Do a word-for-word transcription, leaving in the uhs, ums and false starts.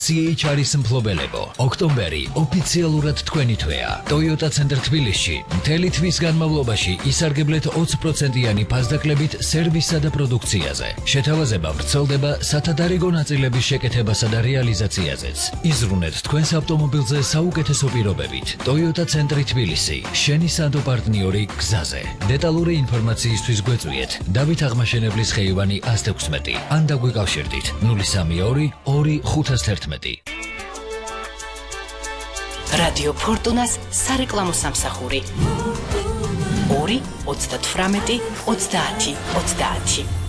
სი ეიჩ არის მფლობელებო. ოქტომბერი ოფიციალურად თქვენი თვეა. Toyota Center თბილისში მთელი თვის განმავლობაში ისარგებლეთ ოცი პროცენტიანი ფასდაკლებით სერვისსა და პროდუქციაზე. შეთავაზება ვრცელდება სათადარიგო ნაწილების შეკეთებასა და რეალიზაციაზეც. იზრუნეთ თქვენს ავტომობილზე საუკეთესო პირობებით. Toyota Center თბილისი, შენი სანდო პარტნიორი გზაზე. დეტალური ინფორმაციისთვის გვეწვიეთ დავით აღმაშენებლის ხეივანი ას თექვსმეტი ან დაგვიკავშირდით ნული სამი ორი ორი ხუთას თერთმეტი. რადიო ფორტუნას სარეკლამო სამსახური ორი ოცდათვრამეტი ოცდაათი ოცდაათი